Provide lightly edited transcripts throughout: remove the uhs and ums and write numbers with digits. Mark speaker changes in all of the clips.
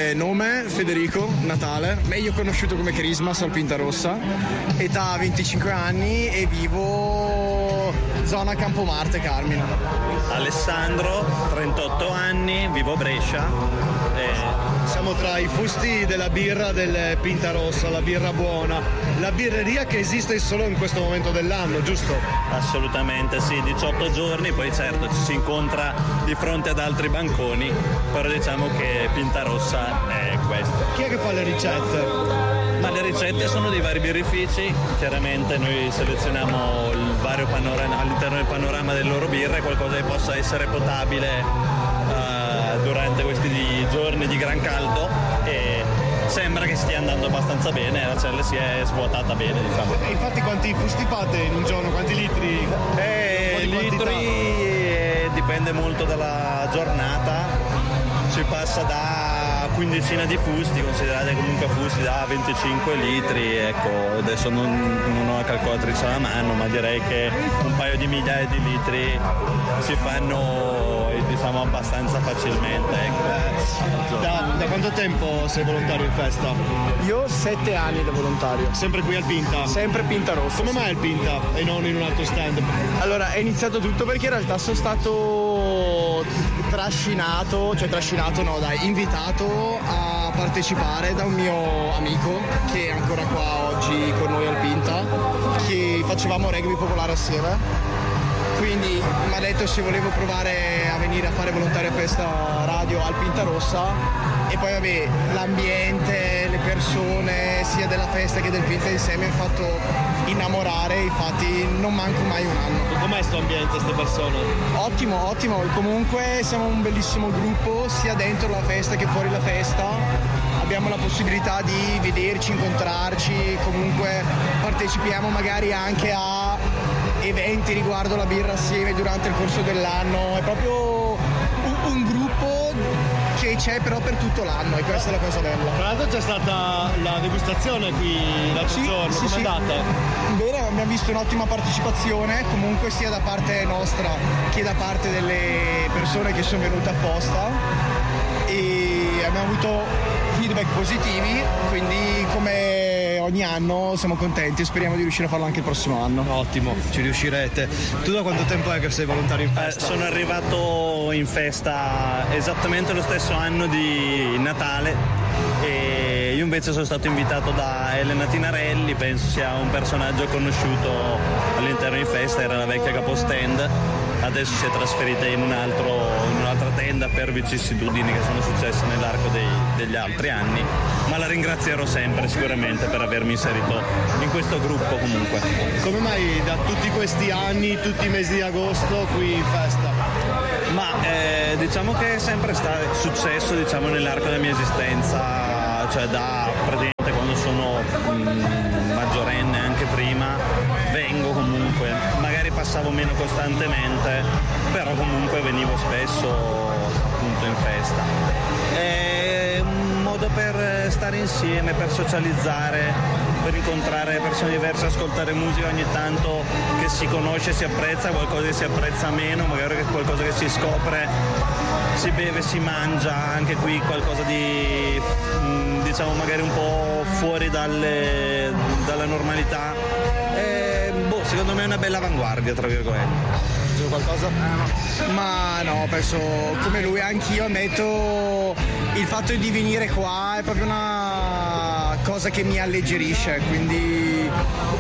Speaker 1: Nome Federico, Natale, meglio conosciuto come Christmas al Pintarossa, età 25 anni e vivo zona Campomarte, Carmine.
Speaker 2: Alessandro, 38 anni, vivo a Brescia.
Speaker 3: Siamo tra i fusti della birra del Pintarossa, la birra buona, la birreria che esiste solo in questo momento dell'anno, giusto?
Speaker 2: Assolutamente sì, 18 giorni, poi certo ci si incontra di fronte ad altri banconi, però diciamo che Pintarossa è questo.
Speaker 3: Chi è che fa le ricette?
Speaker 2: Ma le ricette sono dei vari birrifici, chiaramente noi selezioniamo il vario panorama, all'interno del panorama delle loro birre, qualcosa che possa essere potabile durante questi giorni di gran caldo, e sembra che stia andando abbastanza bene, la cella si è svuotata bene, diciamo.
Speaker 3: E infatti quanti fusti fate in un giorno? Quanti litri?
Speaker 2: Litri dipende molto dalla giornata, si passa da quindicina di fusti, considerate comunque fusti da 25 litri, ecco, adesso non ho la calcolatrice alla mano, ma direi che un paio di migliaia di litri si fanno, diciamo, abbastanza facilmente, ecco.
Speaker 3: Da quanto tempo sei volontario in festa?
Speaker 1: Io 7 anni da volontario.
Speaker 3: Sempre qui al Pinta?
Speaker 1: Sempre Pintarossa.
Speaker 3: Come mai al Pinta e non in un altro stand?
Speaker 1: Allora, è iniziato tutto perché in realtà sono stato invitato a partecipare da un mio amico che è ancora qua oggi con noi al Pinta, che facevamo rugby popolare assieme. Quindi mi ha detto se volevo provare a venire a fare volontario a festa radio al Pintarossa, e poi vabbè, l'ambiente, le persone sia della festa che del Pinta insieme mi ha fatto innamorare, infatti non manco mai un anno.
Speaker 3: Com'è sto ambiente, queste persone?
Speaker 1: Ottimo, comunque siamo un bellissimo gruppo sia dentro la festa che fuori la festa, abbiamo la possibilità di vederci, incontrarci, comunque partecipiamo magari anche a eventi riguardo la birra assieme durante il corso dell'anno, è proprio un gruppo che c'è però per tutto l'anno, e questa è la cosa bella.
Speaker 3: Tra l'altro c'è stata la degustazione qui l'altro giorno, com'è andata?
Speaker 1: Bene, abbiamo visto un'ottima partecipazione comunque sia da parte nostra che da parte delle persone che sono venute apposta, e abbiamo avuto feedback positivi, quindi come ogni anno siamo contenti e speriamo di riuscire a farlo anche il prossimo anno.
Speaker 3: Ottimo, ci riuscirete. Tu da quanto tempo è che sei volontario in festa?
Speaker 2: Sono arrivato in festa esattamente lo stesso anno di Natale, e io invece sono stato invitato da Elena Tinarelli, penso sia un personaggio conosciuto all'interno di festa, era la vecchia capostand, adesso si è trasferita in un'altra tenda per vicissitudini che sono successe nell'arco degli altri anni, ma la ringrazierò sempre sicuramente per avermi inserito in questo gruppo comunque.
Speaker 3: Come mai da tutti questi anni, tutti i mesi di agosto qui in festa?
Speaker 2: Ma diciamo che è sempre successo, diciamo, nell'arco della mia esistenza, cioè da praticamente quando sono maggiorenne, anche prima, vengo comunque, magari passavo meno costantemente, però comunque venivo spesso appunto in festa. È un modo per stare insieme, per socializzare, per incontrare persone diverse, ascoltare musica ogni tanto che si conosce, si apprezza, qualcosa che si apprezza meno, magari qualcosa che si scopre, si beve, si mangia, anche qui qualcosa di diciamo magari un po' fuori dalla normalità. Secondo me è una bella avanguardia, tra virgolette.
Speaker 3: Qualcosa?
Speaker 1: Ma no, penso come lui, anch'io ammetto il fatto di venire qua è proprio una cosa che mi alleggerisce, quindi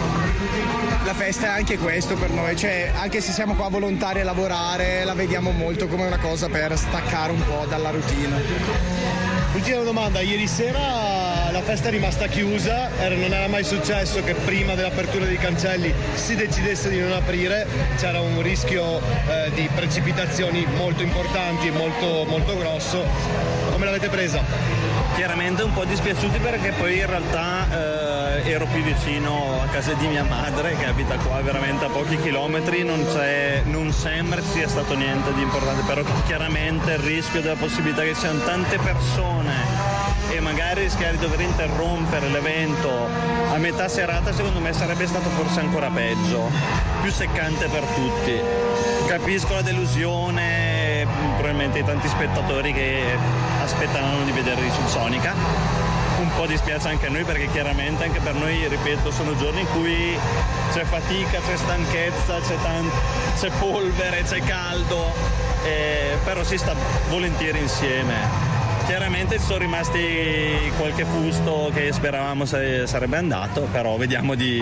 Speaker 1: la festa è anche questo per noi, cioè anche se siamo qua volontari a lavorare la vediamo molto come una cosa per staccare un po' dalla routine.
Speaker 3: Ultima domanda, ieri sera la festa è rimasta chiusa, non era mai successo che prima dell'apertura dei cancelli si decidesse di non aprire, c'era un rischio di precipitazioni molto importanti e molto, molto grosso. Come l'avete presa?
Speaker 2: Chiaramente un po' dispiaciuti perché poi in realtà ero più vicino a casa di mia madre che abita qua veramente a pochi chilometri, non sembra ci sia stato niente di importante, però chiaramente il rischio della possibilità che ci siano tante persone e magari rischiare di dover interrompere l'evento a metà serata, secondo me sarebbe stato forse ancora peggio, più seccante per tutti. Capisco la delusione, probabilmente i tanti spettatori che aspettavano di vedere i Subsonica. Un po' dispiace anche a noi, perché chiaramente anche per noi, ripeto, sono giorni in cui c'è fatica, c'è stanchezza, c'è polvere, c'è caldo, però si sta volentieri insieme. Chiaramente ci sono rimasti qualche fusto che speravamo sarebbe andato, però vediamo di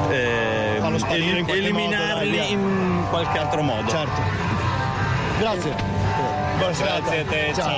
Speaker 2: eliminarli in qualche altro modo.
Speaker 3: Certo. Grazie.
Speaker 2: Grazie a te, ciao.